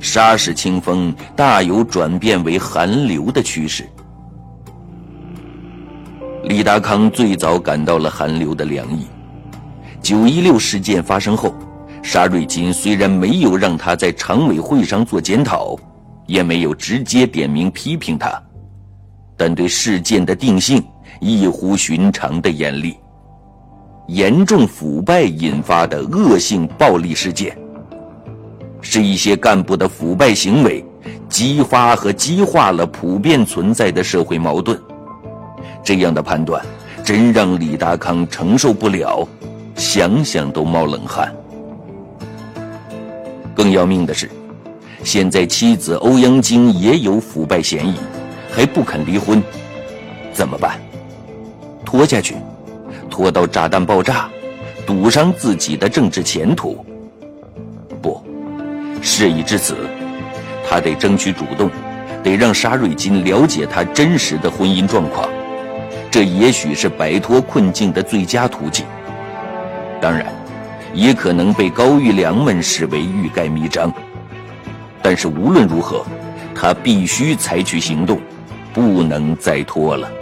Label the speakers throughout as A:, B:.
A: 沙氏清风大有转变为寒流的趋势。李达康最早感到了寒流的凉意。916事件发生后，沙瑞金虽然没有让他在常委会上做检讨，也没有直接点名批评他，但对事件的定性异乎寻常的严厉。严重腐败引发的恶性暴力事件，是一些干部的腐败行为激发和激化了普遍存在的社会矛盾。这样的判断真让李达康承受不了，想想都冒冷汗。更要命的是，现在妻子欧阳菁也有腐败嫌疑，还不肯离婚，怎么办？拖下去，拖到炸弹爆炸，赌上自己的政治前途？不，事已至此，他得争取主动，得让沙瑞金了解他真实的婚姻状况，这也许是摆脱困境的最佳途径。当然，也可能被高育良们视为欲盖弥彰。但是无论如何，他必须采取行动，不能再拖了。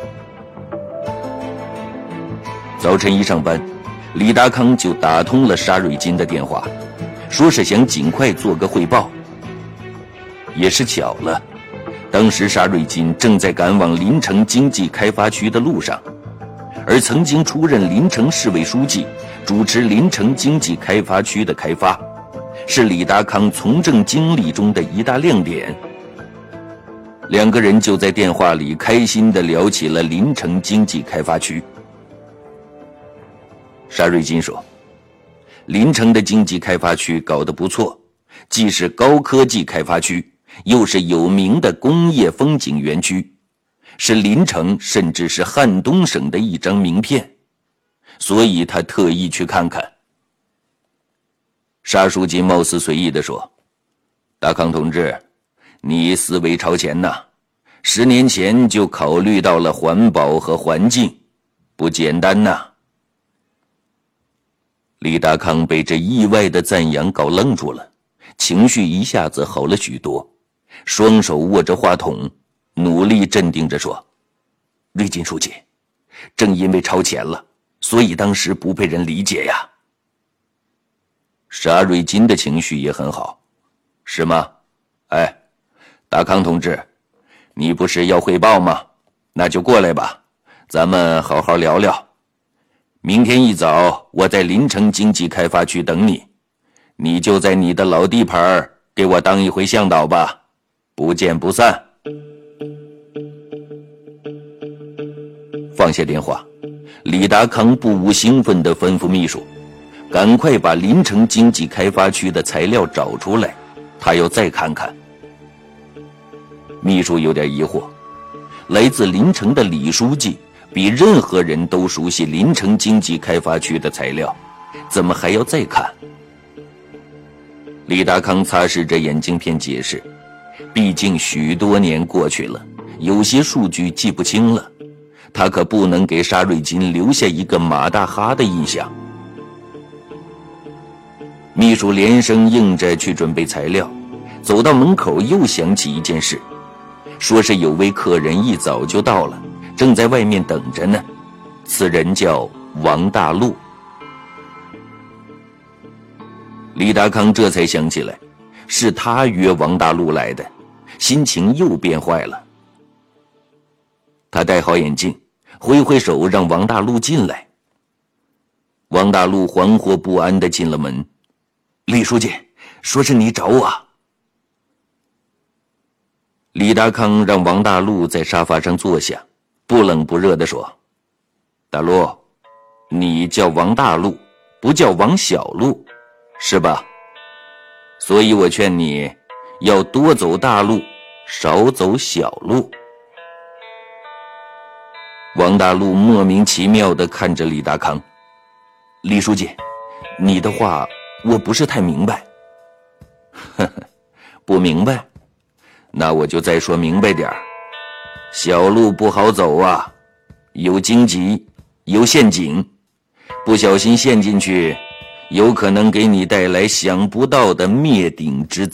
A: 早晨一上班，李达康就打通了沙瑞金的电话，说是想尽快做个汇报。也是巧了，当时沙瑞金正在赶往临城经济开发区的路上，而曾经出任临城市委书记，主持临城经济开发区的开发，是李达康从政经历中的一大亮点。两个人就在电话里开心地聊起了临城经济开发区。沙瑞金说，临城的经济开发区搞得不错，既是高科技开发区，又是有名的工业风景园区，是临城甚至是汉东省的一张名片，所以他特意去看看。沙书记貌似随意地说，达康同志，你思维超前呐，10年前就考虑到了环保和环境，不简单呐。李达康被这意外的赞扬搞愣住了，情绪一下子好了许多，双手握着话筒，努力镇定着说，瑞金书记，正因为超前了，所以当时不被人理解呀。沙瑞金的情绪也很好，是吗？哎，达康同志，你不是要汇报吗？那就过来吧，咱们好好聊聊。明天一早我在临城经济开发区等你，你就在你的老地盘给我当一回向导吧，不见不散。放下电话，李达康不无兴奋地吩咐秘书，赶快把临城经济开发区的材料找出来，他要再看看。秘书有点疑惑，来自临城的李书记比任何人都熟悉临城经济开发区的材料，怎么还要再看？李达康擦拭着眼镜片解释，毕竟许多年过去了，有些数据记不清了，他可不能给沙瑞金留下一个马大哈的印象。秘书连声应着去准备材料，走到门口又想起一件事，说是有位客人一早就到了，正在外面等着呢，此人叫王大陆。李达康这才想起来，是他约王大陆来的，心情又变坏了。他戴好眼镜，挥挥手让王大陆进来。王大陆惶惑不安地进了门。李书记，说是你找我。李达康让王大陆在沙发上坐下，不冷不热地说，大陆，你叫王大陆，不叫王小陆，是吧？所以我劝你要多走大路，少走小路。王大陆莫名其妙地看着李达康，李书记，你的话我不是太明白。呵呵，不明白？那我就再说明白点儿。小路不好走啊，有荆棘，有陷阱，不小心陷进去，有可能给你带来想不到的灭顶之灾。